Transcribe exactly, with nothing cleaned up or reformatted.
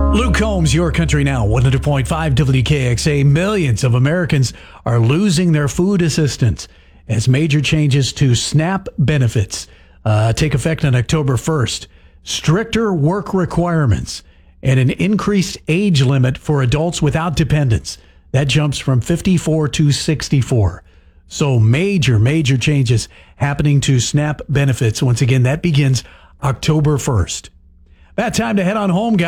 Luke Combs, Your Country Now, one hundred point five W K X A. Millions of Americans are losing their food assistance as major changes to SNAP benefits uh, take effect on October first. Stricter work requirements and an increased age limit for adults without dependents. That jumps from fifty-four to sixty-four. So major, major changes happening to SNAP benefits. Once again, that begins October first. That time to head on home, guys.